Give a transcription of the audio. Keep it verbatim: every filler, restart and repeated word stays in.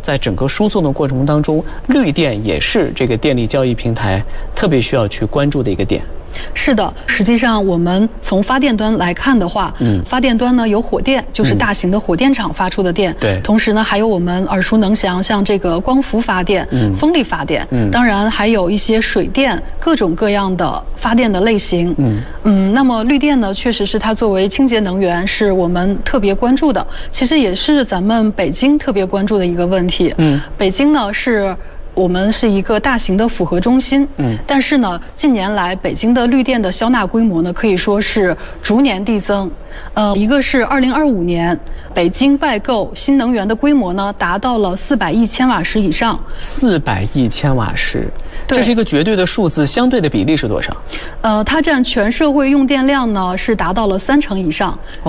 在整个输送的过程当中，绿电也是这个电力交易平台特别需要去关注的一个点。 是的，实际上我们从发电端来看的话，嗯，发电端呢有火电，就是大型的火电厂发出的电，对、嗯，同时呢还有我们耳熟能详像这个光伏发电、嗯、风力发电，嗯，当然还有一些水电，各种各样的发电的类型，嗯嗯，那么绿电呢，确实是它作为清洁能源是我们特别关注的，其实也是咱们北京特别关注的一个问题，嗯，北京呢是。我们是一个大型的复合中心，嗯，但是呢，近年来北京的绿电的销纳规模呢，可以说是逐年递增。呃，一个是二零二五年，北京外购新能源的规模呢，达到了四百亿千瓦时以上。 四百亿千瓦时，这是一个绝对的数字，相对的比例是多少？ 呃，它占全社会用电量呢，是达到了三成以上。